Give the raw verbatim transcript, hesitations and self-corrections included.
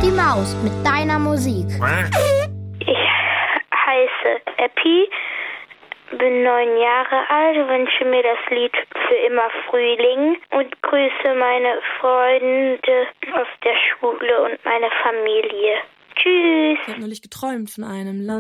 Die Maus mit deiner Musik. Ich heiße Epi, bin neun Jahre alt, wünsche mir das Lied Für immer Frühling und grüße meine Freunde aus der Schule und meine Familie. Tschüss. Ich habe neulich geträumt von einem Land.